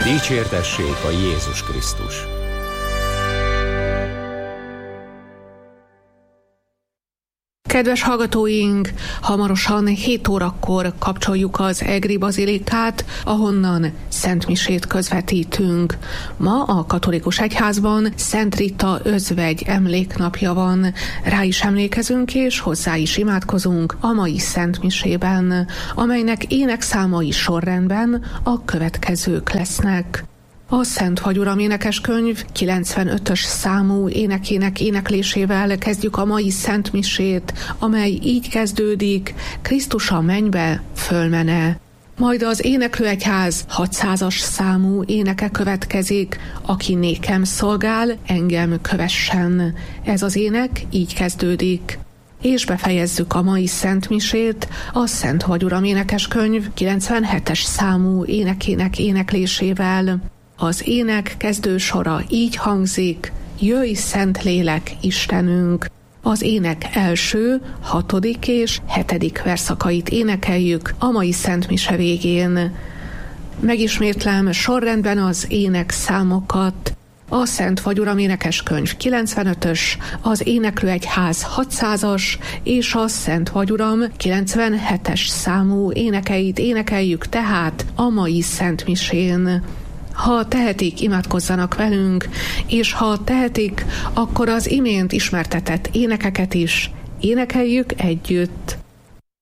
Dicsértessék a Jézus Krisztus! Kedves hallgatóink, hamarosan 7 órakor kapcsoljuk az Egri Bazilikát, ahonnan szentmisét közvetítünk. Ma a katolikus egyházban Szent Rita özvegy emléknapja van. Rá is emlékezünk és hozzá is imádkozunk a mai szentmisében, amelynek énekszámai sorrendben a következők lesznek. A Szent Vagy Uram énekeskönyv 95-ös számú énekének éneklésével kezdjük a mai szentmisét, amely így kezdődik: Krisztus a mennybe fölmene. Majd az éneklőegyház 600-as számú éneke következik: Aki nékem szolgál, engem kövessen. Ez az ének így kezdődik. És befejezzük a mai szentmisét a Szent Vagy Uram énekeskönyv 97-es számú énekének éneklésével. Az ének kezdősora így hangzik: Jöjj, Szentlélek, Istenünk! Az ének első, 6. és 7. verszakait énekeljük a mai szentmise végén. Megismétlem sorrendben az ének számokat. A Szent Vagy Uram énekeskönyv 95-ös, az éneklőegyház 600-as és a Szent Vagy Uram 97-es számú énekeit énekeljük tehát a mai szentmisén. Ha tehetik, imádkozzanak velünk, és ha tehetik, akkor az imént ismertetett énekeket is énekeljük együtt.